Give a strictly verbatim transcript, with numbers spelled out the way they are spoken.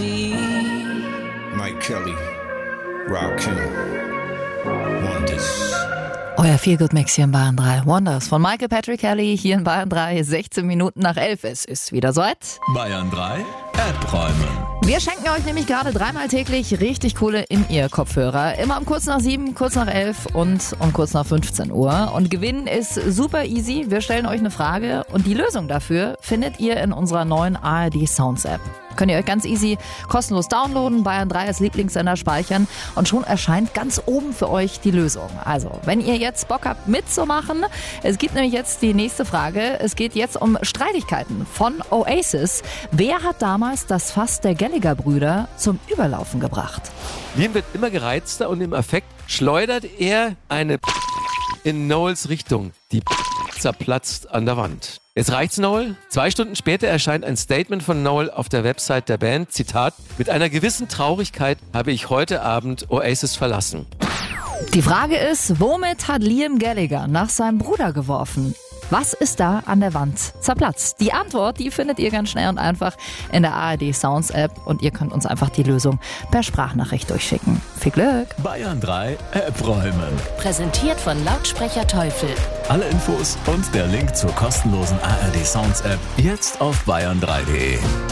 see. Mike Kelly, Rakim, Wonders. Euer Feelgood-Mix hier in Bayern drei. Wonders von Michael Patrick Kelly hier in Bayern drei. sechzehn Minuten nach elf. Es ist wieder soweit. Bayern drei App räumen. Wir schenken euch nämlich gerade dreimal täglich richtig coole In-Ear-Kopfhörer. Immer um kurz nach sieben, kurz nach elf und um kurz nach fünfzehn Uhr. Und gewinnen ist super easy. Wir stellen euch eine Frage und die Lösung dafür findet ihr in unserer neuen A R D Sounds App. Könnt ihr euch ganz easy kostenlos downloaden, Bayern drei als Lieblingssender speichern und schon erscheint ganz oben für euch die Lösung. Also, wenn ihr jetzt Bock habt mitzumachen, es gibt nämlich jetzt die nächste Frage. Es geht jetzt um Streitigkeiten von Oasis. Wer hat damals das Fass der Gallagher-Brüder zum Überlaufen gebracht? Liam wird immer gereizter und im Affekt schleudert er eine in Noels Richtung. Die zerplatzt an der Wand. Jetzt reicht's, Noel. Zwei Stunden später erscheint ein Statement von Noel auf der Website der Band. Zitat: Mit einer gewissen Traurigkeit habe ich heute Abend Oasis verlassen. Die Frage ist, womit hat Liam Gallagher nach seinem Bruder geworfen? Was ist da an der Wand zerplatzt? Die Antwort, die findet ihr ganz schnell und einfach in der A R D Sounds App und ihr könnt uns einfach die Lösung per Sprachnachricht durchschicken. Viel Glück! Bayern drei App räumen. Präsentiert von Lautsprecher Teufel. Alle Infos und der Link zur kostenlosen A R D Sounds App jetzt auf bayern drei punkt de.